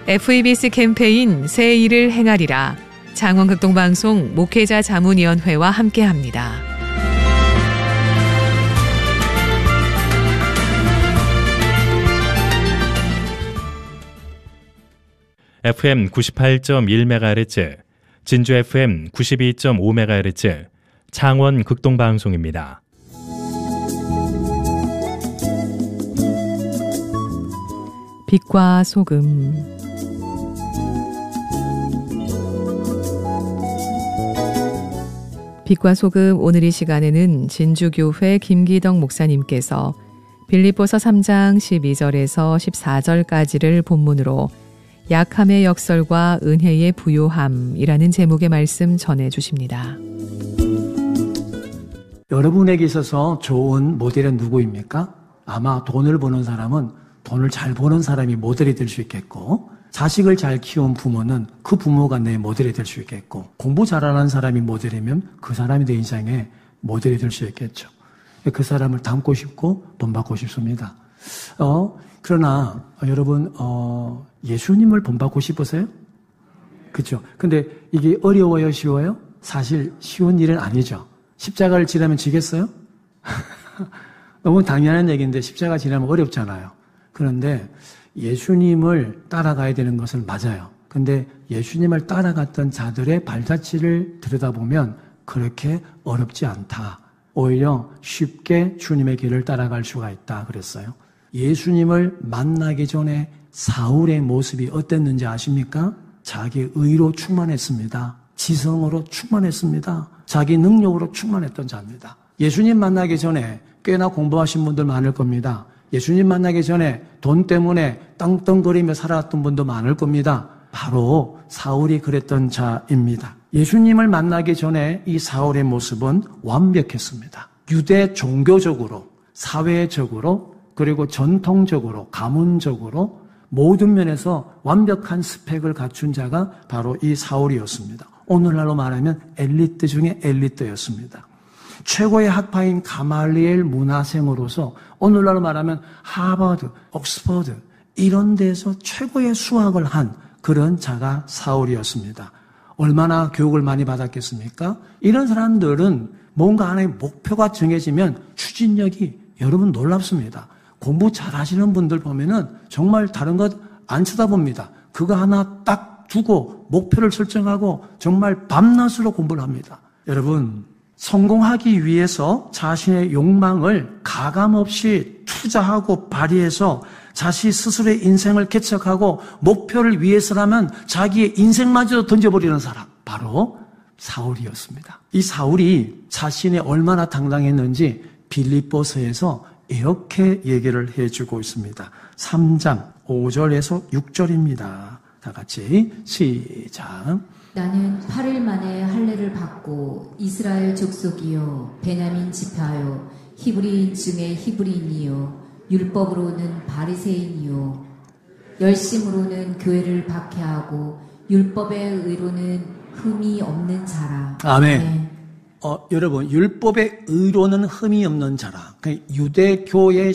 FEBC 캠페인 새 일을 행하리라. 창원극동방송 목회자 자문위원회와 함께합니다. FM 98.1MHz, 진주 FM 92.5MHz, 창원 극동방송입니다. 빛과 소금. 빛과 소금, 오늘 이 시간에는 진주교회 김기덕 목사님께서 빌립보서 3장 12절에서 14절까지를 본문으로 약함의 역설과 은혜의 부요함이라는 제목의 말씀 전해주십니다. 여러분에게 있어서 좋은 모델은 누구입니까? 아마 돈을 버는 사람은 돈을 잘 버는 사람이 모델이 될 수 있겠고, 자식을 잘 키운 부모는 그 부모가 내 모델이 될 수 있겠고, 공부 잘하는 사람이 모델이면 그 사람이 내 인생의 모델이 될 수 있겠죠. 그 사람을 닮고 싶고 본받고 싶습니다. 그러나 여러분 예수님을 본받고 싶으세요? 그렇죠? 근데 이게 어려워요, 쉬워요? 사실 쉬운 일은 아니죠. 십자가를 지려면 지겠어요? 너무 당연한 얘기인데 십자가 지려면 어렵잖아요. 그런데 예수님을 따라가야 되는 것은 맞아요. 근데 예수님을 따라갔던 자들의 발자취를 들여다보면 그렇게 어렵지 않다. 오히려 쉽게 주님의 길을 따라갈 수가 있다 그랬어요. 예수님을 만나기 전에 사울의 모습이 어땠는지 아십니까? 자기 의로 충만했습니다. 지성으로 충만했습니다. 자기 능력으로 충만했던 자입니다. 예수님 만나기 전에 꽤나 공부하신 분들 많을 겁니다. 예수님 만나기 전에 돈 때문에 땅덩거리며 살아왔던 분도 많을 겁니다. 바로 사울이 그랬던 자입니다. 예수님을 만나기 전에 이 사울의 모습은 완벽했습니다. 유대 종교적으로, 사회적으로, 그리고 전통적으로, 가문적으로 모든 면에서 완벽한 스펙을 갖춘 자가 바로 이 사울이었습니다. 오늘날로 말하면 엘리트 중에 엘리트였습니다. 최고의 학파인 가말리엘 문화생으로서 오늘날로 말하면 하버드, 옥스퍼드 이런 데서 최고의 수학을 한 그런 자가 사울이었습니다. 얼마나 교육을 많이 받았겠습니까? 이런 사람들은 뭔가 하나의 목표가 정해지면 추진력이 여러분 놀랍습니다. 공부 잘하시는 분들 보면은 정말 다른 것 안 쳐다봅니다. 그거 하나 딱 두고 목표를 설정하고 정말 밤낮으로 공부를 합니다. 여러분, 성공하기 위해서 자신의 욕망을 가감없이 투자하고 발휘해서 자신 스스로의 인생을 개척하고 목표를 위해서라면 자기의 인생마저도 던져버리는 사람, 바로 사울이었습니다. 이 사울이 자신이 얼마나 당당했는지 빌립보서에서 이렇게 얘기를 해주고 있습니다. 3장 5절에서 6절입니다. 다 같이 시작. 나는 8일 만에 할례를 받고 이스라엘 족속이요 베냐민 지파요 히브리인 중에 히브리인이요 율법으로는 바리새인이요 열심으로는 교회를 박해하고 율법의 의로는 흠이 없는 자라. 아멘. 네. 여러분, 율법의 의로는 흠이 없는 자라. 유대교에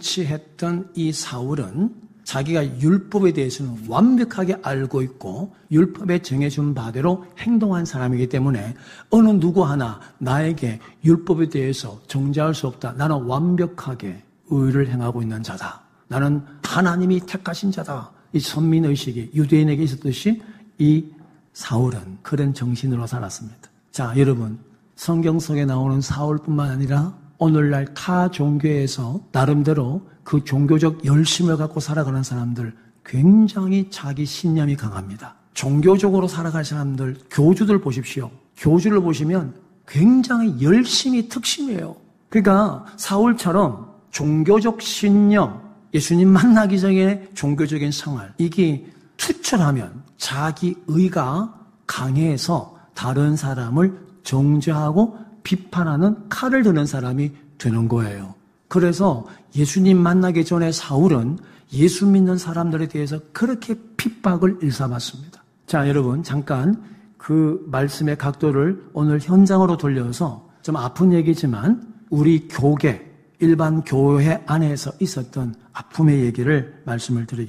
심취했던 이 사울은 자기가 율법에 대해서는 완벽하게 알고 있고 율법에 정해준 바대로 행동한 사람이기 때문에 어느 누구 하나 나에게 율법에 대해서 정죄할 수 없다. 나는 완벽하게 의를 행하고 있는 자다. 나는 하나님이 택하신 자다. 이 선민의식이 유대인에게 있었듯이 이 사울은 그런 정신으로 살았습니다. 자, 여러분, 성경 속에 나오는 사울뿐만 아니라 오늘날 타 종교에서 나름대로 그 종교적 열심을 갖고 살아가는 사람들 굉장히 자기 신념이 강합니다. 종교적으로 살아갈 사람들, 교주들 보십시오. 교주를 보시면 굉장히 열심이 특심이에요. 그러니까 사울처럼 종교적 신념, 예수님 만나기 전에 종교적인 생활, 이게 투철하면 자기 의가 강해서 다른 사람을 정죄하고 비판하는 칼을 드는 사람이 되는 거예요. 그래서 예수님 만나기 전에 사울은 예수 믿는 사람들에 대해서 그렇게 핍박을 일삼았습니다. 자, 여러분, 잠깐 그 말씀의 각도를 오늘 현장으로 돌려서 좀 아픈 얘기지만 우리 교계, 일반 교회 안에서 있었던 아픔의 얘기를 말씀을 드리겠습니다.